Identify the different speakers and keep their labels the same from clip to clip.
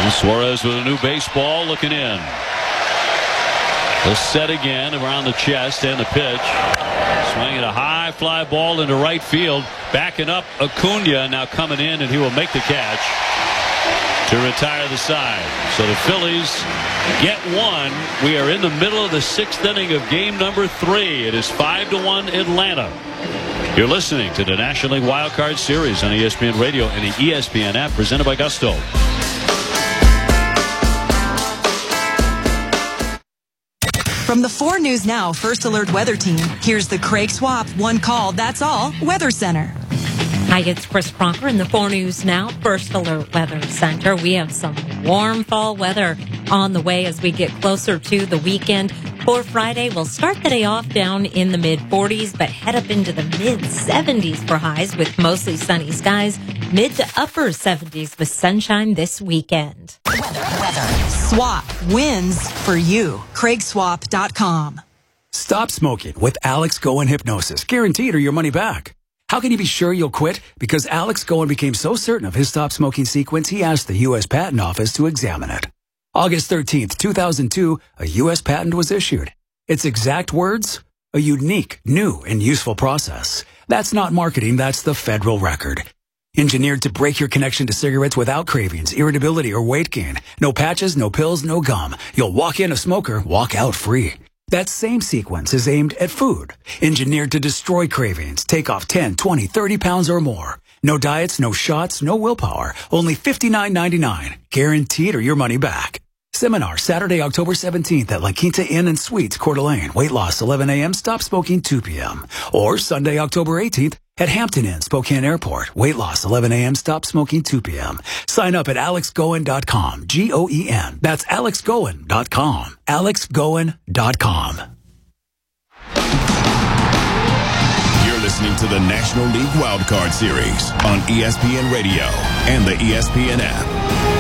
Speaker 1: And Suarez with a new baseball looking in. The set again around the chest and the pitch. Swinging a high fly ball into right field. Backing up Acuna now coming in, and he will make the catch to retire the side. So the Phillies get one. We are in the middle of the 6th inning of game number 3. It is 5-1 Atlanta. You're listening to the National League Wild Card Series on ESPN Radio and the ESPN app, presented by Gusto.
Speaker 2: From the 4 News Now First Alert Weather Team, here's the Craig Swap One Call, That's All Weather Center.
Speaker 3: Hi, it's Chris Crocker in the 4 News Now First Alert Weather Center. We have some warm fall weather on the way as we get closer to the weekend. For Friday, we'll start the day off down in the mid-40s, but head up into the mid-70s for highs with mostly sunny skies. Mid to upper 70s with sunshine this weekend.
Speaker 2: Weather. Swap wins for you. CraigSwap.com.
Speaker 4: Stop smoking with Alex Goen Hypnosis. Guaranteed or your money back. How can you be sure you'll quit? Because Alex Goen became so certain of his stop smoking sequence, he asked the U.S. Patent Office to examine it. August 13th, 2002, a U.S. patent was issued. Its exact words? A unique, new, and useful process. That's not marketing, that's the federal record. Engineered to break your connection to cigarettes without cravings, irritability, or weight gain. No patches, no pills, no gum. You'll walk in a smoker, walk out free. That same sequence is aimed at food. Engineered to destroy cravings, take off 10, 20, 30 pounds or more. No diets, no shots, no willpower. Only $59.99. Guaranteed or your money back. Seminar Saturday, October 17th at La Quinta Inn and Suites, Coeur d'Alene. Weight loss 11 a.m., stop smoking 2 p.m. Or Sunday, October 18th at Hampton Inn, Spokane Airport. Weight loss 11 a.m., stop smoking 2 p.m. Sign up at alexgoen.com. G-O-E-N. That's alexgoen.com. alexgoen.com.
Speaker 5: You're listening to the National League Wildcard Series on ESPN Radio and the ESPN app.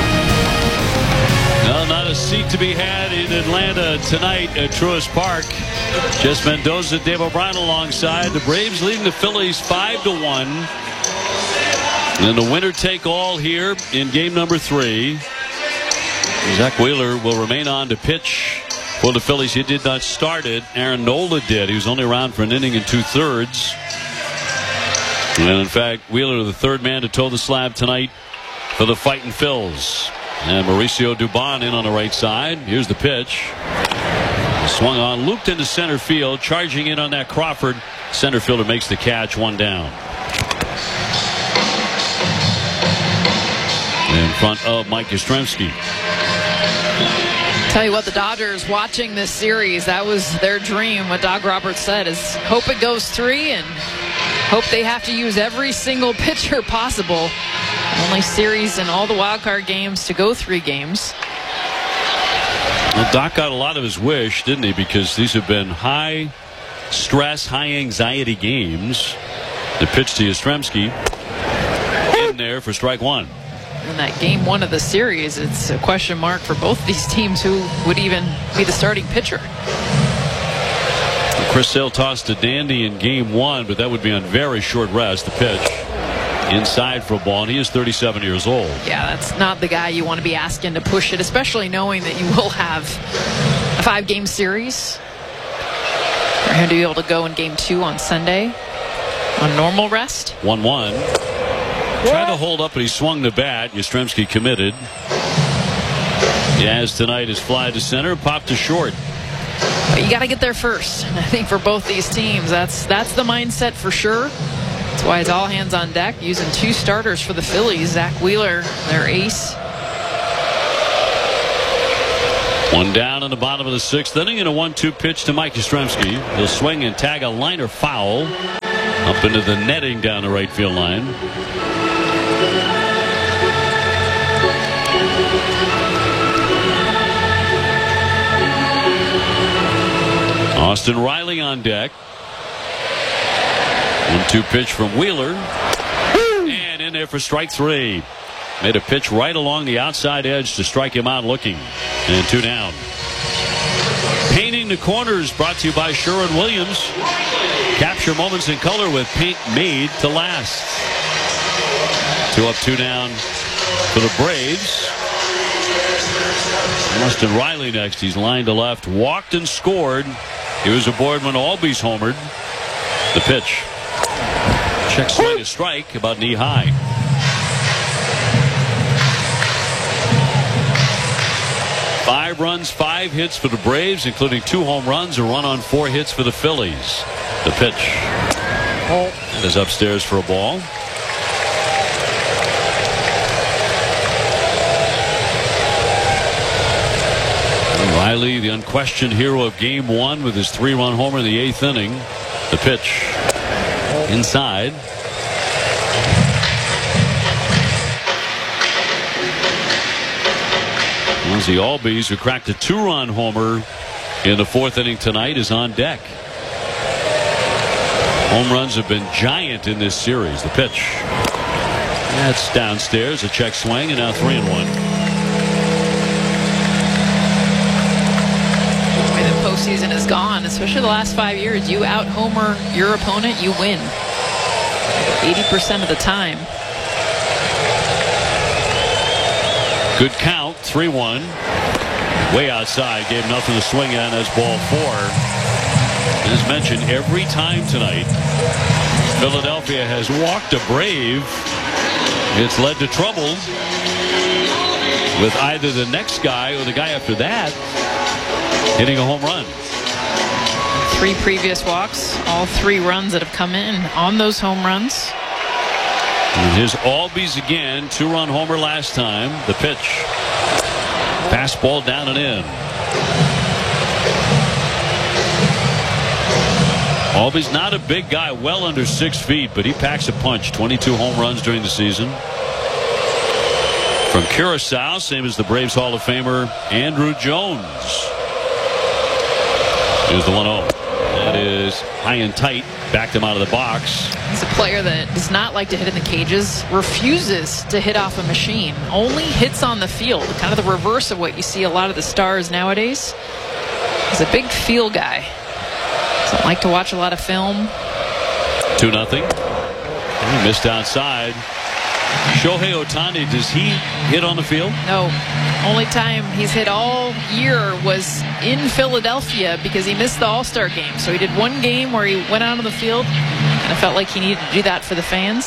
Speaker 1: No, not a seat to be had in Atlanta tonight at Truist Park. Just Mendoza, Dave O'Brien alongside. The Braves leading the Phillies 5-1. And the winner take all here in game number 3. Zach Wheeler will remain on to pitch for the Phillies. He did not start it. Aaron Nola did. He was only around for an inning and 2/3. And in fact, Wheeler, the third man to toe the slab tonight for the Fightin' Phils. And Mauricio Dubon in on the right side. Here's the pitch. Swung on, looped into center field, charging in on that Crawford. Center fielder makes the catch, 1 down. In front of Mike Yastrzemski.
Speaker 6: Tell you what, the Dodgers watching this series, that was their dream. What Doc Roberts said is hope it goes 3 and hope they have to use every single pitcher possible. Only series in all the wild card games to go 3 games.
Speaker 1: Well, Doc got a lot of his wish, didn't he? Because these have been high stress, high anxiety games. The pitch to Yastrzemski in there for strike 1.
Speaker 6: In that game 1 of the series, it's a question mark for both these teams who would even be the starting pitcher.
Speaker 1: Chris Sale tossed to Dandy in game 1, but that would be on very short rest. The pitch inside for a ball, and he is 37 years old.
Speaker 6: Yeah, that's not the guy you want to be asking to push it, especially knowing that you will have a 5-game series. For him to be able to go in game 2 on Sunday on normal rest.
Speaker 1: 1-1. Tried to hold up, but he swung the bat. Yastrzemski committed. Yaz tonight is fly to center, popped to short.
Speaker 6: But you got to get there first. I think for both these teams, that's the mindset for sure. That's why it's all hands on deck, using 2 starters for the Phillies. Zach Wheeler, their ace.
Speaker 1: 1 down in the bottom of the 6th inning, and a 1-2 pitch to Mike Yastrzemski. He'll swing and tag a liner foul up into the netting down the right field line. Austin Riley on deck. 1-2 pitch from Wheeler. And in there for strike 3. Made a pitch right along the outside edge to strike him out looking. And 2 down. Painting the corners brought to you by Sherwin-Williams. Capture moments in color with paint made to last. 2 up, 2 down for the Braves. Austin Riley next. He's lined to left, walked and scored. He was aboard when Albies homered. The pitch. Check swing, a strike, about knee high. Five runs, 5 hits for the Braves, including 2 home runs, a run on 4 hits for the Phillies. The pitch. That is upstairs for a ball. Riley, the unquestioned hero of Game 1 with his 3-run homer in the 8th inning. The pitch. Inside. The Albies, who cracked a 2-run homer in the 4th inning tonight, is on deck. Home runs have been giant in this series. The pitch. That's downstairs. A check swing, and now 3-1.
Speaker 6: The way the postseason is gone, especially the last 5 years, you out-homer your opponent, you win 80% of the time.
Speaker 1: Good count, 3-1. Way outside, gave nothing to swing at. That's ball 4. As mentioned, every time tonight Philadelphia has walked a Brave, it's led to trouble with either the next guy or the guy after that hitting a home run.
Speaker 6: 3 previous walks, all 3 runs that have come in on those home runs.
Speaker 1: And his Albies again, 2-run homer last time. The pitch. Fastball down and in. Albies not a big guy, well under 6 feet, but he packs a punch. 22 home runs during the season. From Curacao, same as the Braves Hall of Famer Andruw Jones. Here's the 1-0. That is high and tight. Backed him out of the box.
Speaker 6: He's a player that does not like to hit in the cages, refuses to hit off a machine, only hits on the field. Kind of the reverse of what you see a lot of the stars nowadays. He's a big feel guy. Doesn't like to watch a lot of film.
Speaker 1: 2-0. He missed outside. Shohei Ohtani, does he hit on the field?
Speaker 6: No. Only time he's hit all year was in Philadelphia because he missed the All-Star game. So he did 1 game where he went out on the field, and I felt like he needed to do that for the fans.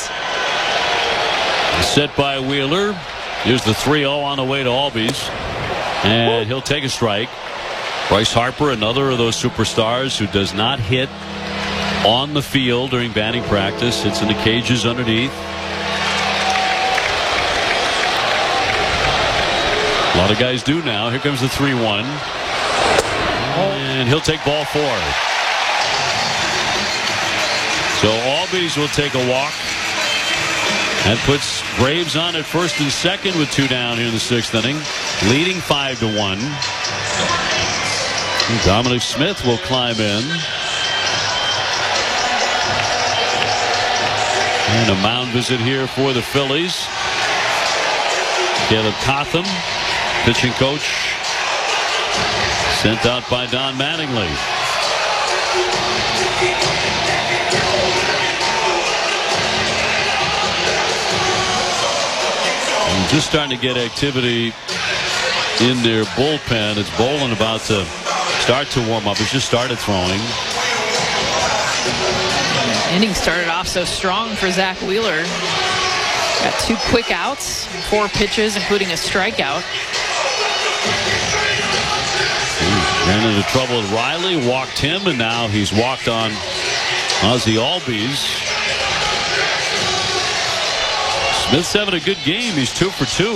Speaker 1: Set by Wheeler. Here's the 3-0 on the way to Albies. And he'll take a strike. Bryce Harper, another of those superstars who does not hit on the field during batting practice. Hits in the cages underneath. A lot of guys do now. Here comes the 3-1. And he'll take ball 4. So Albies will take a walk. That puts Braves on at first and second with 2 down here in the 6th inning. Leading 5-1. Dominic Smith will climb in. And a mound visit here for the Phillies. Caleb Cotham, pitching coach, sent out by Don Mattingly. And just starting to get activity in their bullpen. It's Bolin about to start to warm up. He's just started throwing.
Speaker 6: Inning started off so strong for Zach Wheeler. Got 2 quick outs, 4 pitches, including a strikeout.
Speaker 1: Ran into trouble with Riley, walked him, and now he's walked on Ozzie Albies. Smith's having a good game. He's 2 for 2.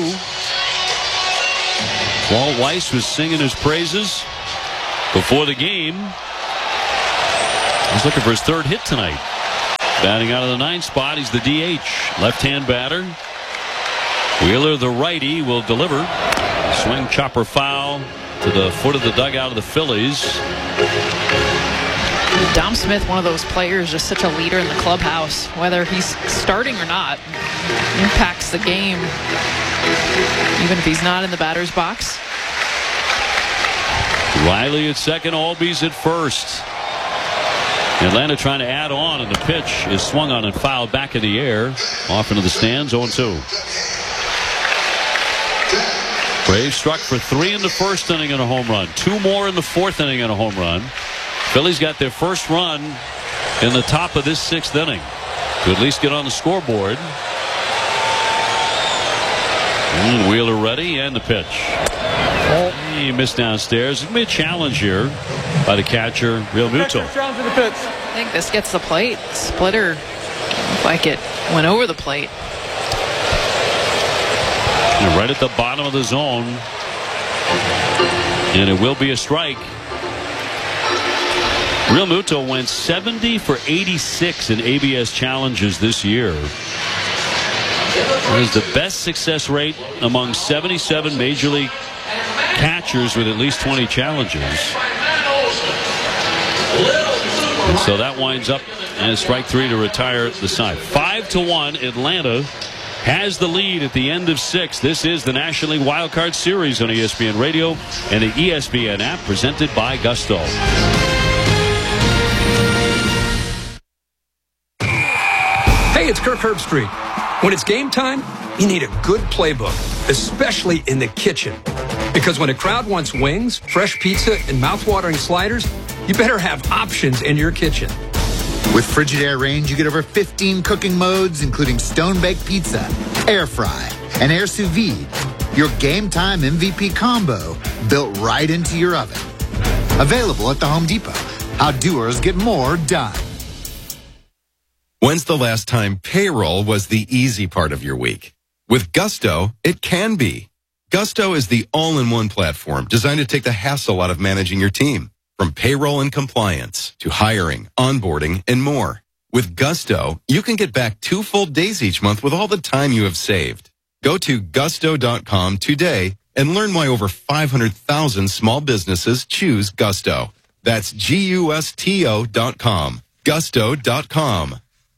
Speaker 1: Walt Weiss was singing his praises before the game. He's looking for his 3rd hit tonight. Batting out of the 9th spot, he's the DH. Left-hand batter. Wheeler, the righty, will deliver. Swing, chopper foul to the foot of the dugout of the Phillies.
Speaker 6: Dom Smith, one of those players, just such a leader in the clubhouse. Whether he's starting or not, impacts the game, even if he's not in the batter's box.
Speaker 1: Riley at second, Albies at first. Atlanta trying to add on, and the pitch is swung on and fouled back in the air. Off into the stands, 0-2. Braves struck for 3 in the first inning and a home run. 2 more in the fourth inning and a home run. Phillies got their first run in the top of this 6th inning to at least get on the scoreboard. Wheeler ready, and the pitch. He missed downstairs. It's going to be a challenge here by the catcher, Real Muto.
Speaker 6: I think this gets the plate. Splitter looked like it went over the plate.
Speaker 1: And right at the bottom of the zone. And it will be a strike. Real Muto went 70 for 86 in ABS challenges this year. It was the best success rate among 77 Major League catchers with at least 20 challenges. And so that winds up as strike 3 to retire the side. 5-1. Atlanta has the lead at the end of 6. This is the National League Wild Card Series on ESPN Radio and the ESPN app, presented by Gusto.
Speaker 7: Hey, it's Kirk Herbstreit. When it's game time, you need a good playbook, especially in the kitchen. Because when a crowd wants wings, fresh pizza, and mouth-watering sliders, you better have options in your kitchen.
Speaker 8: With Frigidaire Range, you get over 15 cooking modes, including stone-baked pizza, air fry, and air sous vide. Your game-time MVP combo built right into your oven. Available at the Home Depot. How doers get more done.
Speaker 9: When's the last time payroll was the easy part of your week? With Gusto, it can be. Gusto is the all-in-one platform designed to take the hassle out of managing your team. From payroll and compliance to hiring, onboarding, and more. With Gusto, you can get back 2 full days each month with all the time you have saved. Go to gusto.com today and learn why over 500,000 small businesses choose Gusto. That's GUSTO.com. Gusto.com.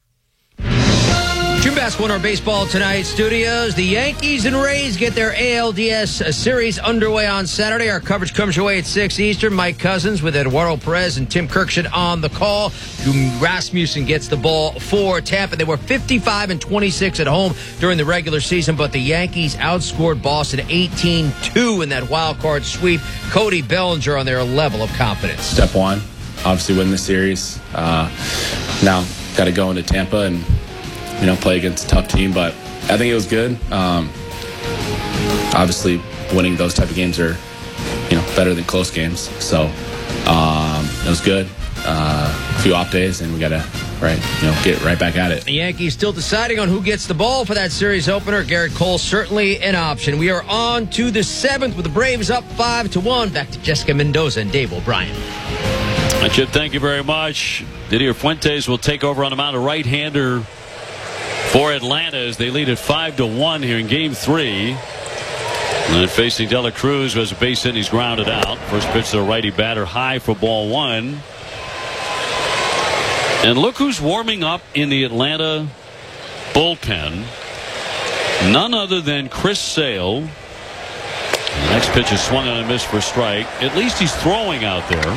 Speaker 10: Jim Bass won our baseball tonight studios. The Yankees and Rays get their ALDS series underway on Saturday. Our coverage comes your way at 6 Eastern. Mike Cousins with Eduardo Perez and Tim Kirkshin on the call. Rasmussen gets the ball for Tampa. They were 55-26 at home during the regular season, but the Yankees outscored Boston 18-2 in that wild card sweep. Cody Bellinger on their level of confidence.
Speaker 11: Step 1, obviously win the series. Now got to go into Tampa and play against a tough team, but I think it was good. Obviously, winning those type of games are, better than close games. So it was good. A few off days, and we got to get right back at it.
Speaker 10: The Yankees still deciding on who gets the ball for that series opener. Garrett Cole certainly an option. We are on to the 7th with the Braves up 5-1. Back to Jessica Mendoza and Dave O'Brien.
Speaker 1: Chip, thank you very much. Didier Fuentes will take over on the mound, a right-hander for Atlanta as they lead at 5-1 here in Game 3. And then facing De La Cruz, who has a base hit, he's grounded out. First pitch to the righty batter, high for ball 1. And look who's warming up in the Atlanta bullpen. None other than Chris Sale. The next pitch is swung on and missed for strike. At least he's throwing out there.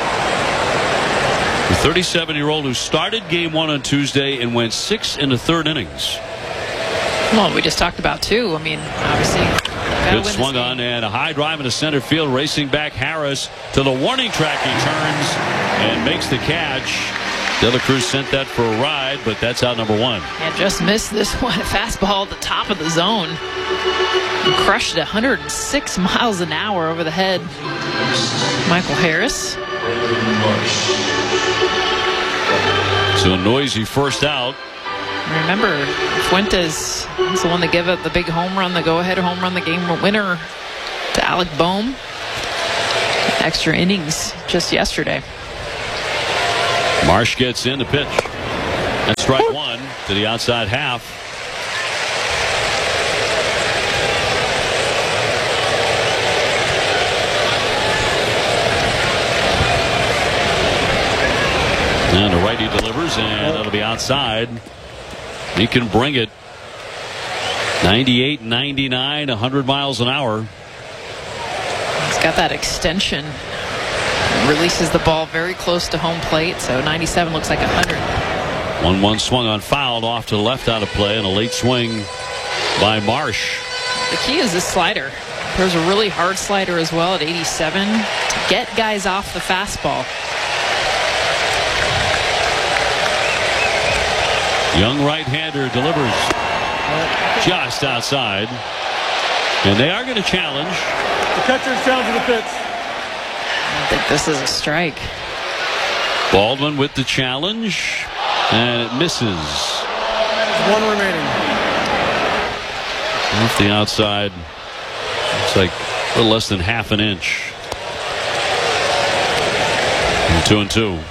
Speaker 1: The 37-year-old who started Game 1 on Tuesday and went 6 in the 3rd innings.
Speaker 6: Well, we just talked about 2. I mean, obviously.
Speaker 1: Good swung on and a high drive into center field. Racing back Harris to the warning track. He turns and makes the catch. De La Cruz sent that for a ride, but that's out number 1.
Speaker 6: Yeah, just missed this one. Fastball at the top of the zone. He crushed it 106 miles an hour over the head. Michael Harris.
Speaker 1: So a noisy first out.
Speaker 6: Remember, Fuentes is the one that gave up the big home run, the go-ahead home run, the game winner to Alec Boehm. Extra innings just yesterday.
Speaker 1: Marsh gets in the pitch. That's strike 1 to the outside half. And the righty delivers, and that'll be outside. He can bring it. 98, 99, 100 miles an hour.
Speaker 6: He's got that extension. Releases the ball very close to home plate, so 97 looks like 100.
Speaker 1: 1-1 swung on, fouled off to the left out of play, and a late swing by Marsh.
Speaker 6: The key is the slider. There's a really hard slider as well at 87 to get guys off the fastball.
Speaker 1: Young right-hander delivers just outside. And they are going to challenge.
Speaker 12: The catcher's challenging the pitch.
Speaker 6: I think this is a strike.
Speaker 1: Baldwin with the challenge. And it misses.
Speaker 12: One remaining.
Speaker 1: Off the outside. It's like a little less than half an inch. And 2-2.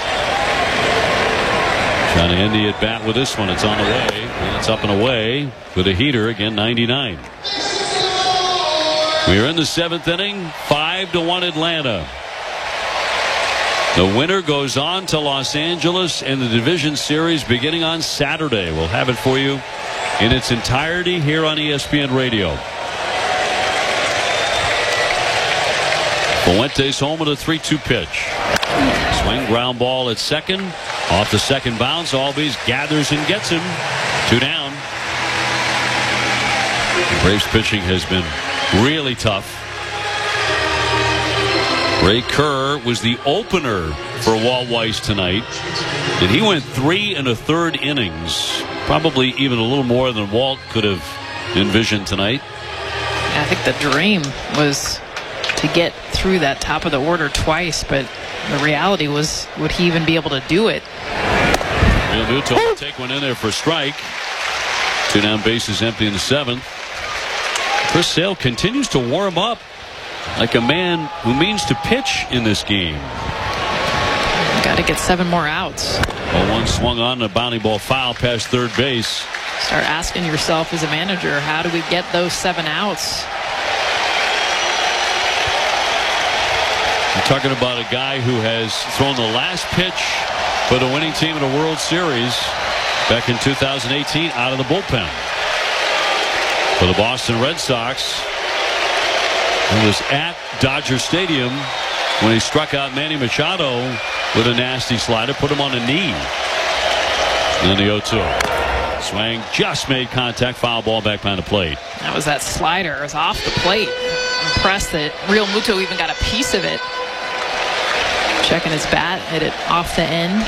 Speaker 1: Trying to end the at bat with this one. It's on the way. And it's up and away with a heater. Again, 99. We are in the 7th inning. 5-1 Atlanta. The winner goes on to Los Angeles in the division series beginning on Saturday. We'll have it for you in its entirety here on ESPN Radio. Fuentes home with a 3-2 pitch. Swing, ground ball at second. Off the second bounce, Albies gathers and gets him. 2 down. The Braves pitching has been really tough. Ray Kerr was the opener for Walt Weiss tonight, and he went 3 1/3 innings, probably even a little more than Walt could have envisioned tonight.
Speaker 6: I think the dream was to get through that top of the order twice, but the reality was, would he even be able to do it?
Speaker 1: Real Muto will take one in there for a strike. 2 down, bases empty in the 7th. Chris Sale continues to warm up like a man who means to pitch in this game.
Speaker 6: Got to get 7 more outs.
Speaker 1: 0-1 swung on, a bounding ball foul past third base.
Speaker 6: Start asking yourself as a manager, how do we get those 7 outs?
Speaker 1: You're talking about a guy who has thrown the last pitch for the winning team in a World Series back in 2018 out of the bullpen. For the Boston Red Sox, he was at Dodger Stadium when he struck out Manny Machado with a nasty slider, put him on a knee. And then the 0-2. Swing just made contact, foul ball back behind the plate.
Speaker 6: That was that slider. It was off the plate. I'm impressed that Real Muto even got a piece of it. Checking his bat, hit it off the end.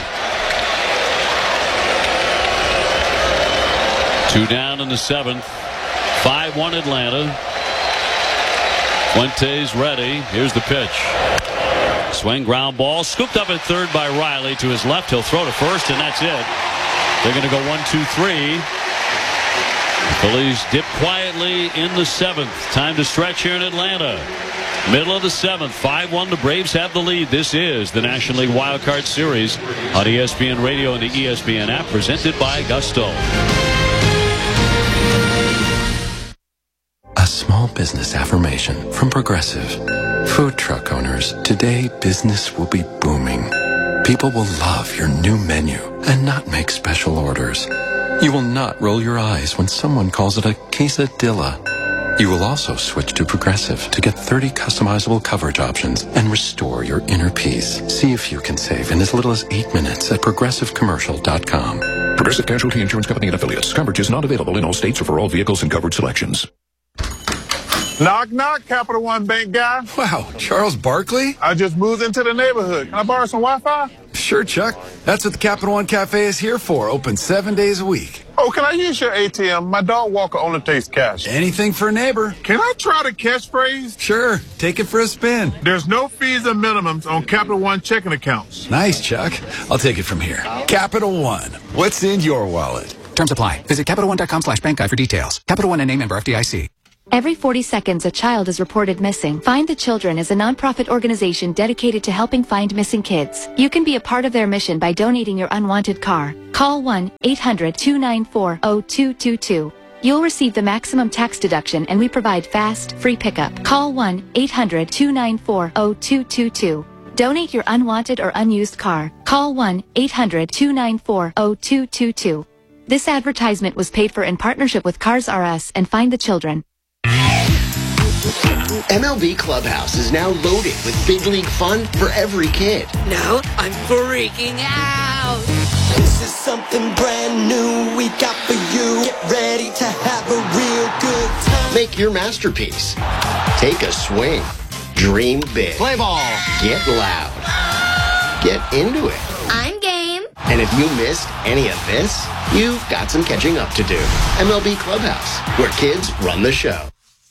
Speaker 1: 2 down in the 7th. 5-1 Atlanta. Fuentes ready. Here's the pitch. Swing, ground ball, scooped up at third by Riley. To his left, he'll throw to first, and that's it. They're going to go 1-2-3. The Phillies dip quietly in the 7th. Time to stretch here in Atlanta. Middle of the 7th, 5-1. The Braves have the lead. This is the National League Wild Card Series on ESPN Radio and the ESPN app, presented by Gusto.
Speaker 13: A small business affirmation from Progressive. Food truck owners, today business will be booming. People will love your new menu and not make special orders. You will not roll your eyes when someone calls it a quesadilla. You will also switch to Progressive to get 30 customizable coverage options and restore your inner peace. See if you can save in as little as 8 minutes at ProgressiveCommercial.com.
Speaker 14: Progressive Casualty Insurance Company and Affiliates. Coverage is not available in all states or for all vehicles and coverage selections.
Speaker 15: Knock, knock, Capital One Bank guy.
Speaker 16: Wow, Charles Barkley?
Speaker 15: I just moved into the neighborhood. Can I borrow some Wi-Fi?
Speaker 16: Sure, Chuck. That's what the Capital One Cafe is here for. Open 7 days a week.
Speaker 15: Oh, can I use your ATM? My dog walker only takes cash.
Speaker 16: Anything for a neighbor.
Speaker 15: Can I try the catchphrase?
Speaker 16: Sure. Take it for a spin.
Speaker 15: There's no fees or minimums on Capital One checking accounts.
Speaker 16: Nice, Chuck. I'll take it from here. Capital One. What's in your wallet?
Speaker 4: Terms apply. Visit CapitalOne.com/bank guide for details. Capital One and a member FDIC.
Speaker 17: Every 40 seconds, a child is reported missing. Find the Children is a nonprofit organization dedicated to helping find missing kids. You can be a part of their mission by donating your unwanted car. Call 1-800-294-0222. You'll receive the maximum tax deduction, and we provide fast, free pickup. Call 1-800-294-0222. Donate your unwanted or unused car. Call 1-800-294-0222. This advertisement was paid for in partnership with Cars R Us and Find the Children.
Speaker 18: MLB Clubhouse is now loaded with big league fun for every kid.
Speaker 19: Now I'm freaking out.
Speaker 20: This is something brand new we got for you. Get ready to have a real good time.
Speaker 18: Make your masterpiece. Take a swing. Dream big.
Speaker 21: Play ball.
Speaker 18: Get loud. Get into it.
Speaker 22: I'm game.
Speaker 18: And if you missed any of this, you've got some catching up to do. MLB Clubhouse, where kids run the show.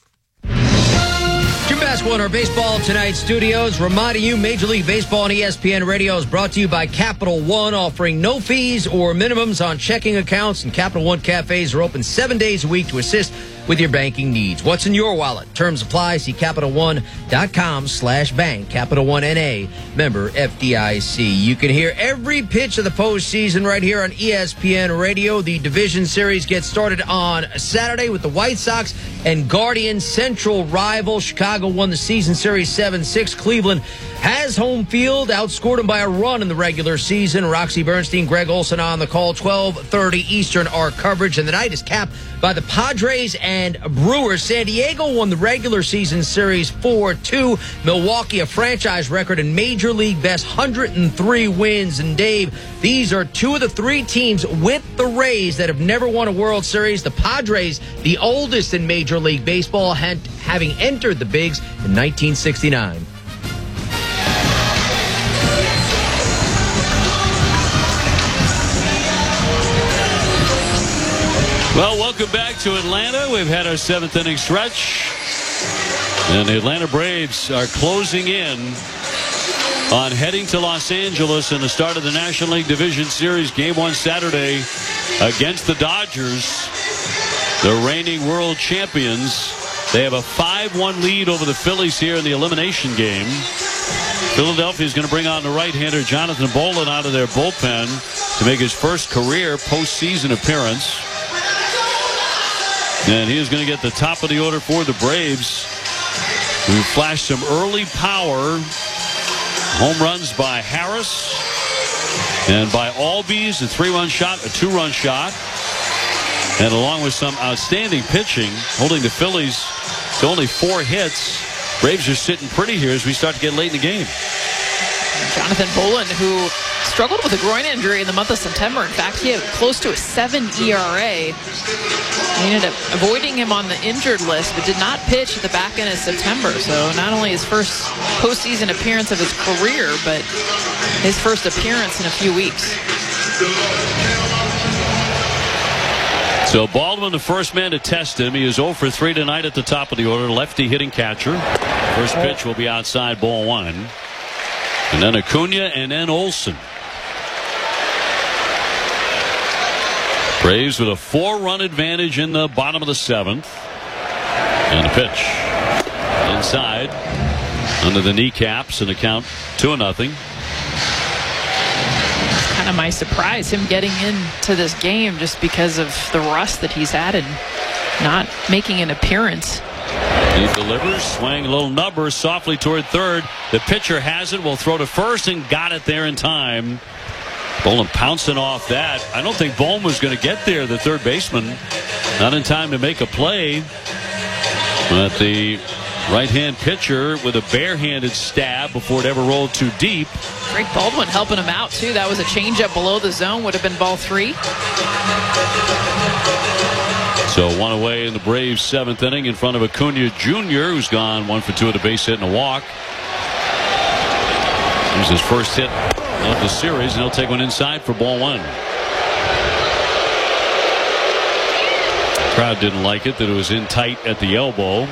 Speaker 10: Jim Basketball in our Baseball Tonight studios, reminding you Major League Baseball and ESPN Radio is brought to you by Capital One, offering no fees or minimums on checking accounts, and Capital One cafes are open 7 days a week to assist with your banking needs. What's in your wallet? Terms apply. See CapitalOne.com/bank. Capital One N.A. Member FDIC. You can hear every pitch of the postseason right here on ESPN Radio. The division series gets started on Saturday with the White Sox and Guardians, central rival. Chicago won the season series 7-6. Cleveland has home field, outscored them by a run in the regular season. Roxy Bernstein, Greg Olson on the call. 12:30 Eastern, our coverage. And the night is capped by the Padres and Brewers. San Diego won the regular season series 4-2. Milwaukee, a franchise record and Major League best, 103 wins. And Dave, these are two of the three teams with the Rays that have never won a World Series. The Padres, the oldest in Major League Baseball, having entered the Bigs in 1969.
Speaker 1: Well, welcome back to Atlanta. We've had our seventh inning stretch, and the Atlanta Braves are closing in on heading to Los Angeles in the start of the National League Division Series. Game 1 Saturday against the Dodgers, the reigning world champions. They have a 5-1 lead over the Phillies here in the elimination game. Philadelphia is going to bring on the right-hander Jonathan Bolin out of their bullpen to make his first career postseason appearance. And he is going to get the top of the order for the Braves, who flashed some early power. Home runs by Harris and by Albies, a 3-run shot, a 2-run shot. And along with some outstanding pitching, holding the Phillies to only 4 hits. Braves are sitting pretty here as we start to get late in the game.
Speaker 6: Jonathan Bolin, who struggled with a groin injury in the month of September. In fact, he had close to a 7 ERA. They ended up avoiding him on the injured list, but did not pitch at the back end of September. So not only his first postseason appearance of his career, but his first appearance in a few weeks.
Speaker 1: So Baldwin, the first man to test him. He is 0 for 3 tonight at the top of the order. Lefty hitting catcher. First pitch will be outside, ball 1. And then Acuna and then Olson. Braves with a 4-run advantage in the bottom of the 7th. And a pitch inside under the kneecaps, and the count 2-0.
Speaker 6: Kind of my surprise, him getting into this game just because of the rust that he's had and not making an appearance.
Speaker 1: He delivers, swing, a little number softly toward third. The pitcher has it, will throw to first, and got it there in time. Bolin pouncing off that. I don't think Bolin was going to get there, the third baseman. Not in time to make a play. But the right-hand pitcher with a barehanded stab before it ever rolled too deep.
Speaker 6: Greg Baldwin helping him out, too. That was a changeup below the zone. Would have been ball 3.
Speaker 1: So 1 away in the Braves' 7th inning in front of Acuna Jr., who's gone 1 for 2 at a base hit and a walk. Here's his first hit of the series, and he'll take one inside for ball 1. Crowd didn't like it, that it was in tight at the elbow.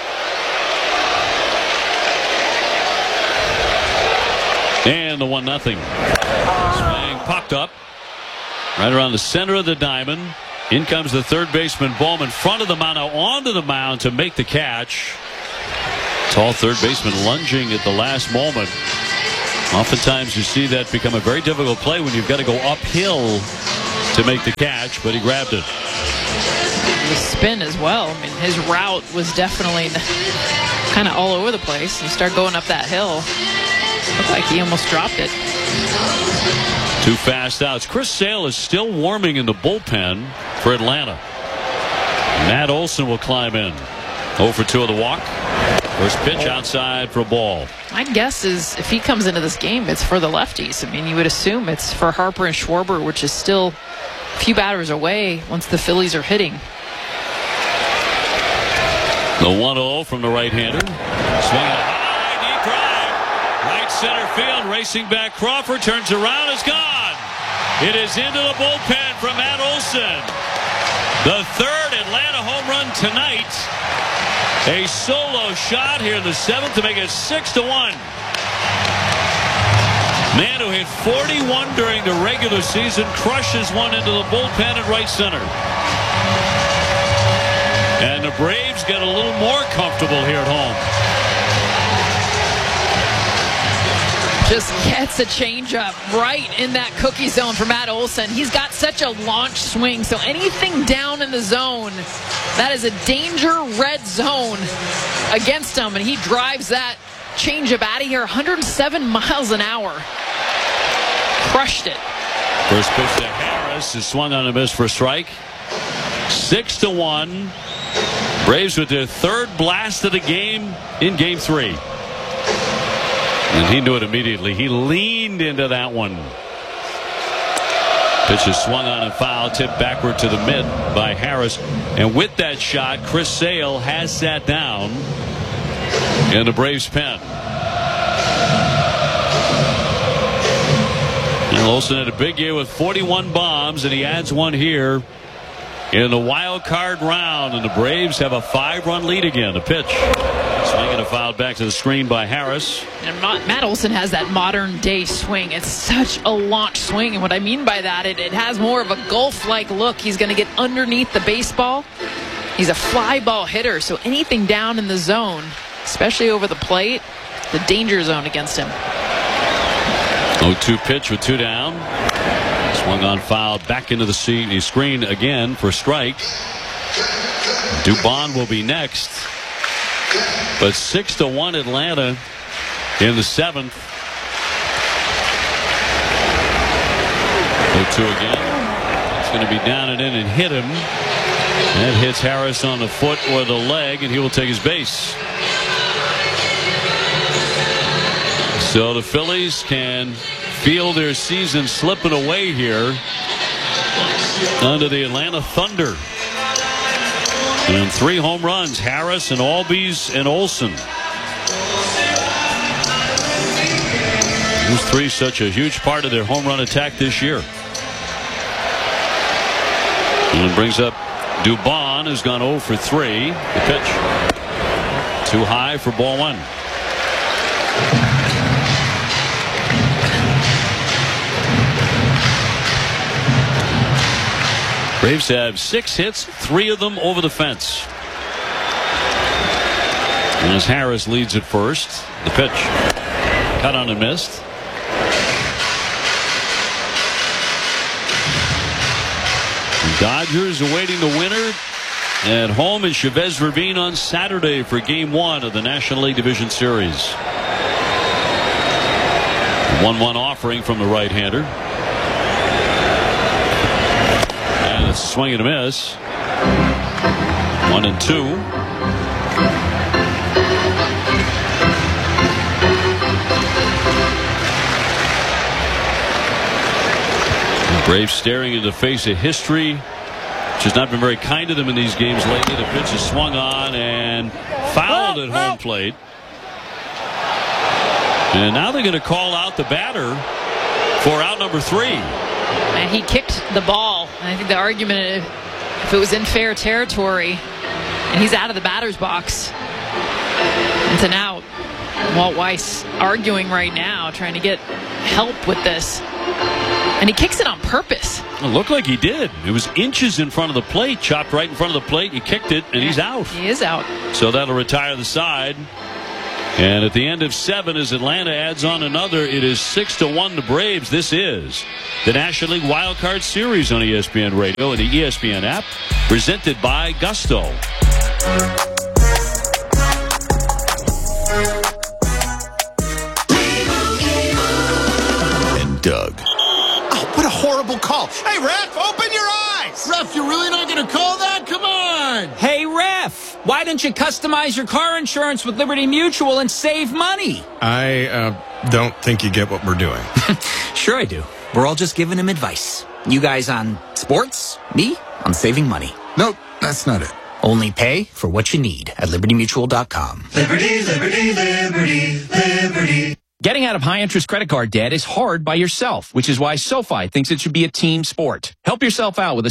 Speaker 1: And the 1-0. Swing popped up right around the center of the diamond. In comes the third baseman Bohm in front of the mound, now onto the mound to make the catch. Tall third baseman lunging at the last moment. Oftentimes you see that become a very difficult play when you've got to go uphill to make the catch, but he grabbed it.
Speaker 6: The spin as well. I mean, his route was definitely kind of all over the place. You start going up that hill. Looked like he almost dropped it.
Speaker 1: 2 fast outs. Chris Sale is still warming in the bullpen for Atlanta. Matt Olson will climb in. 0 for 2 of the walk. First pitch outside for a ball.
Speaker 6: My guess is if he comes into this game, it's for the lefties. I mean, you would assume it's for Harper and Schwarber, which is still a few batters away once the Phillies are hitting.
Speaker 1: The 1-0 from the right-hander. Swinging a high, deep drive. Right center field, racing back. Crawford turns around, it's gone. It is into the bullpen from Matt Olson. The third Atlanta home run tonight. A solo shot here in the 7th to make it 6-1. Man who hit 41 during the regular season crushes one into the bullpen at right center. And the Braves get a little more comfortable here at home.
Speaker 6: Just gets a changeup right in that cookie zone for Matt Olson. He's got such a launch swing, so anything down in the zone, that is a danger red zone against him, and he drives that changeup out of here, 107 miles an hour. Crushed it.
Speaker 1: First pitch to Harris is swung on a miss for a strike. 6-1. Braves with their third blast of the game in Game 3. And he knew it immediately. He leaned into that one. Pitch is swung on and foul, tipped backward to the mid by Harris. And with that shot, Chris Sale has sat down in the Braves pen. And Olson had a big year with 41 bombs, and he adds one here in the wild card round, and the Braves have a 5-run lead again. The pitch, swinging a foul back to the screen by Harris.
Speaker 6: And Matt Olson has that modern day swing. It's such a launch swing, and what I mean by that, it has more of a golf-like look. He's going to get underneath the baseball. He's a fly ball hitter, so anything down in the zone, especially over the plate, the danger zone against him.
Speaker 1: 0-2 pitch with 2 down. Swung on foul back into the screen again for strike. Dubon will be next. But 6-1 Atlanta in the 7th. 0-2 again. It's going to be down and in and hit him. That hits Harris on the foot or the leg, and he will take his base. So the Phillies can feel their season slipping away here under the Atlanta Thunder. And 3 home runs, Harris and Albies and Olson. Those 3 such a huge part of their home run attack this year. And it brings up Dubon, who's gone 0 for 3. The pitch too high for ball 1. Braves have 6 hits, 3 of them over the fence. And as Harris leads at first, the pitch cut on and missed. The Dodgers awaiting the winner at home in Chavez Ravine on Saturday for Game 1 of the National League Division Series. 1-1 offering from the right-hander. And it's a swing and a miss. 1-2. Braves staring in the face of history, which has not been very kind to them in these games lately. The pitch is swung on and fouled at home plate. And now they're going to call out the batter for out number 3.
Speaker 6: And he kicked the ball. And I think the argument, if it was in fair territory and he's out of the batter's box, it's an out. Walt Weiss arguing right now, trying to get help with this. And he kicks it on purpose.
Speaker 1: It looked like he did. It was inches in front of the plate, chopped right in front of the plate. He kicked it, and he's out.
Speaker 6: He is out.
Speaker 1: So that'll retire the side. And at the end of 7, as Atlanta adds on another, it is 6-1 the Braves. This is the National League Wild Card Series on ESPN Radio and the ESPN app, presented by Gusto.
Speaker 5: And Doug.
Speaker 21: Oh, what a horrible call. Hey, ref, open your eyes. Ref, you're really not going to call that? Come on.
Speaker 22: Hey, ref, why don't you customize your car insurance with Liberty Mutual and save money?
Speaker 23: I don't think you get what we're doing.
Speaker 22: Sure I do. We're all just giving him advice. You guys on sports, me on saving money.
Speaker 21: Nope, that's not it.
Speaker 2: Only pay for what you need at LibertyMutual.com.
Speaker 3: Liberty, liberty, liberty, liberty.
Speaker 7: Getting out of high-interest credit card debt is hard by yourself, which is why SoFi thinks it should be a team sport. Help yourself out with a